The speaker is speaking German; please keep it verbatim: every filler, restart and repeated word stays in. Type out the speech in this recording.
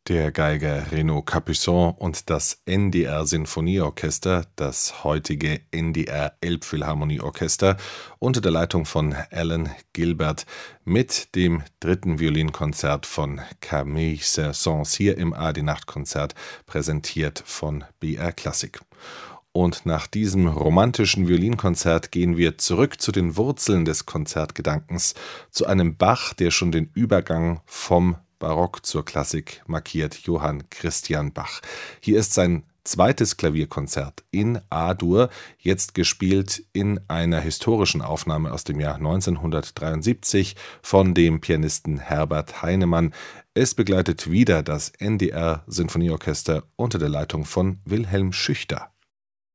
Der Geiger Renaud Capuçon und das N D R-Sinfonieorchester, das heutige N D R-Elbphilharmonieorchester, unter der Leitung von Alan Gilbert mit dem dritten Violinkonzert von Camille Saint-Saëns hier im A D-Nachtkonzert, präsentiert von B R Klassik. Und nach diesem romantischen Violinkonzert gehen wir zurück zu den Wurzeln des Konzertgedankens, zu einem Bach, der schon den Übergang vom Barock zur Klassik markiert, Johann Christian Bach. Hier ist sein zweites Klavierkonzert in A-Dur, jetzt gespielt in einer historischen Aufnahme aus dem Jahr neunzehnhundertdreiundsiebzig von dem Pianisten Herbert Heinemann. Es begleitet wieder das N D R-Sinfonieorchester unter der Leitung von Wilhelm Schüchter.